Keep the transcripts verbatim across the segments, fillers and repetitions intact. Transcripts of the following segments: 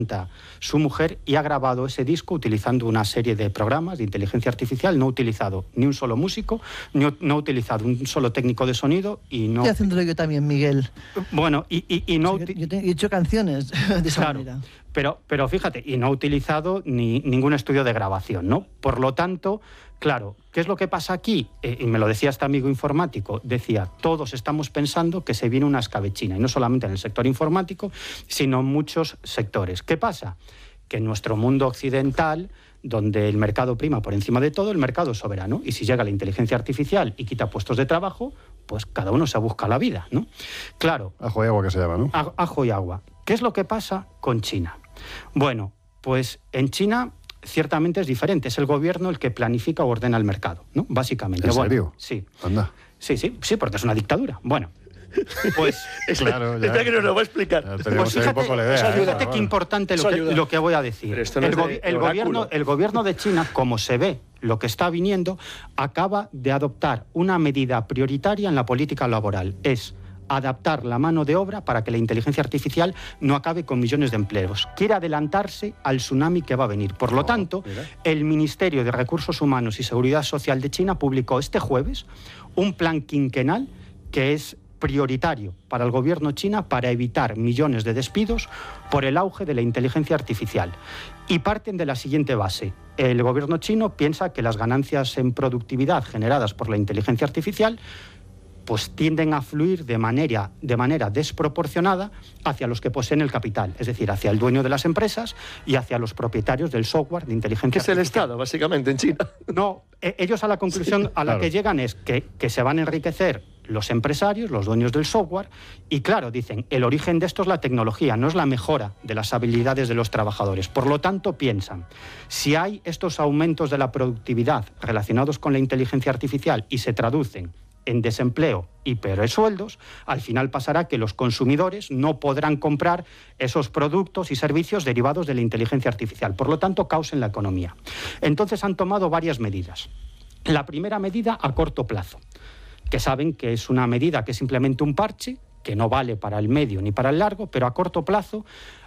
su mujer y ha grabado ese disco utilizando una serie de programas de inteligencia artificial. No ha utilizado ni un solo músico, ni, no ha utilizado un solo técnico de sonido y no... Estoy haciéndolo yo también, Miguel. Bueno, y, y, y no... O sea, yo he hecho canciones de esa claro, manera. Pero, pero fíjate, y no ha utilizado ni, ningún estudio de grabación, ¿no? Por lo tanto, claro, ¿qué es lo que pasa aquí? Eh, y me lo decía este amigo informático, decía, todos estamos pensando que se viene una escabechina, y no solamente en el sector informático, sino en muchos sectores. ¿Qué pasa? Que en nuestro mundo occidental, donde el mercado prima por encima de todo, el mercado es soberano, y si llega la inteligencia artificial y quita puestos de trabajo, pues cada uno se busca la vida, ¿no? Claro. Ajo y agua que se llama, ¿no? Ajo y agua. ¿Qué es lo que pasa con China? Bueno, pues en China ciertamente es diferente. Es el gobierno el que planifica o ordena el mercado, ¿no? Básicamente. ¿En bueno, serio? Sí. Anda. Sí, sí, sí, porque es una dictadura. Bueno, pues... claro, ya. Espera que nos lo va a explicar. Pues fíjate, un poco la idea, eso ayuda, ¿eh? fíjate qué importante lo que, lo que voy a decir. No el, go de, el, gobierno, el gobierno de China, como se ve lo que está viniendo, acaba de adoptar una medida prioritaria en la política laboral. Es adaptar la mano de obra para que la inteligencia artificial no acabe con millones de empleos. Quiere adelantarse al tsunami que va a venir. Por lo oh, tanto, mira. el Ministerio de Recursos Humanos y Seguridad Social de China publicó este jueves un plan quinquenal que es prioritario para el gobierno chino para evitar millones de despidos por el auge de la inteligencia artificial. Y parten de la siguiente base. El gobierno chino piensa que las ganancias en productividad generadas por la inteligencia artificial pues tienden a fluir de manera, de manera desproporcionada hacia los que poseen el capital, es decir, hacia el dueño de las empresas y hacia los propietarios del software de inteligencia artificial. ¿Qué es el Estado, básicamente, en China? No, eh, ellos a la conclusión sí, a la claro. que llegan es que, que se van a enriquecer los empresarios, los dueños del software, y claro, dicen, el origen de esto es la tecnología, no es la mejora de las habilidades de los trabajadores. Por lo tanto, piensan, si hay estos aumentos de la productividad relacionados con la inteligencia artificial y se traducen en desempleo y peores sueldos, al final pasará que los consumidores no podrán comprar esos productos y servicios derivados de la inteligencia artificial. Por lo tanto, caos en la economía. Entonces han tomado varias medidas. La primera medida a corto plazo, que saben que es una medida que es simplemente un parche, que no vale para el medio ni para el largo, pero a corto plazo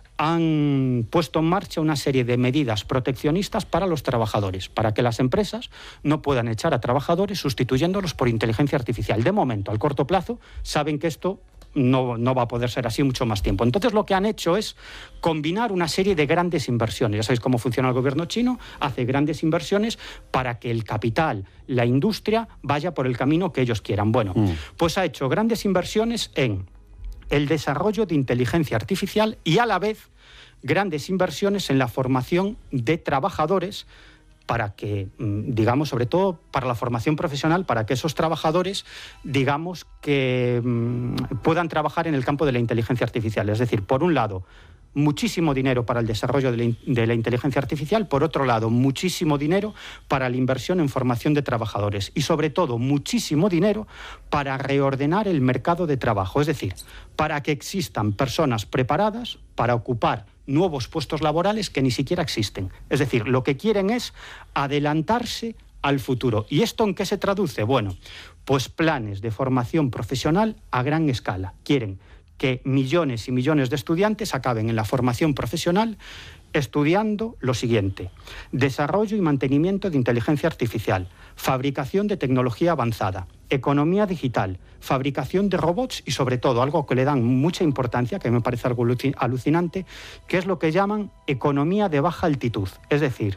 han puesto en marcha una serie de medidas proteccionistas para los trabajadores, para que las empresas no puedan echar a trabajadores sustituyéndolos por inteligencia artificial. De momento, al corto plazo, saben que esto no, no va a poder ser así mucho más tiempo. Entonces, lo que han hecho es combinar una serie de grandes inversiones. Ya sabéis cómo funciona el gobierno chino, hace grandes inversiones para que el capital, la industria, vaya por el camino que ellos quieran. Bueno, mm. pues ha hecho grandes inversiones en el desarrollo de inteligencia artificial y a la vez grandes inversiones en la formación de trabajadores para que, digamos, sobre todo para la formación profesional, para que esos trabajadores, digamos, que mmm, puedan trabajar en el campo de la inteligencia artificial. Es decir, por un lado, muchísimo dinero para el desarrollo de la, de la inteligencia artificial, por otro lado, muchísimo dinero para la inversión en formación de trabajadores y, sobre todo, muchísimo dinero para reordenar el mercado de trabajo, es decir, para que existan personas preparadas para ocupar nuevos puestos laborales que ni siquiera existen. Es decir, lo que quieren es adelantarse al futuro. ¿Y esto en qué se traduce? Bueno, pues planes de formación profesional a gran escala. Quieren que millones y millones de estudiantes acaben en la formación profesional estudiando lo siguiente: desarrollo y mantenimiento de inteligencia artificial, fabricación de tecnología avanzada, economía digital, fabricación de robots y, sobre todo, algo que le dan mucha importancia, que me parece algo alucinante, que es lo que llaman economía de baja altitud, es decir,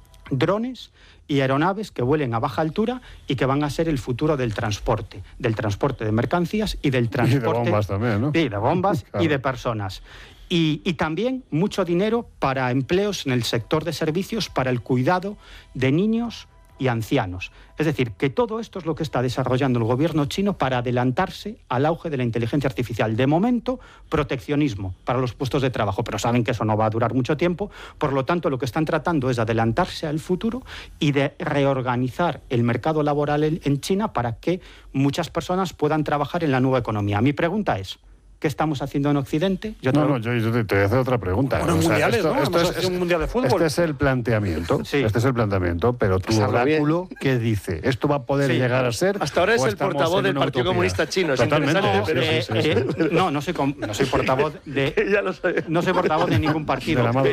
drones y aeronaves que vuelen a baja altura y que van a ser el futuro del transporte, del transporte de mercancías y del transporte... Y de bombas también, ¿no? Sí, de bombas claro. y de personas. Y, y también mucho dinero para empleos en el sector de servicios para el cuidado de niños y ancianos. Es decir, que todo esto es lo que está desarrollando el gobierno chino para adelantarse al auge de la inteligencia artificial. De momento, proteccionismo para los puestos de trabajo, pero saben que eso no va a durar mucho tiempo. Por lo tanto, lo que están tratando es de adelantarse al futuro y de reorganizar el mercado laboral en China para que muchas personas puedan trabajar en la nueva economía. Mi pregunta es: ¿qué estamos haciendo en Occidente? Yo no, no, yo, yo te, te voy a hacer otra pregunta. Unos o sea, mundiales, esto, ¿no? Esto es, es, un mundial de fútbol. Este es el planteamiento, sí. este es el planteamiento, pero tu oráculo, ¿qué dice? ¿Esto va a poder sí. llegar a ser? Hasta ahora es el portavoz del Partido utopía? Comunista Chino. Es Totalmente. interesante, No, pero... eh, sí, sí, sí. Eh, no, no soy, no soy portavoz de... ya lo sabía. No soy portavoz de ningún partido. De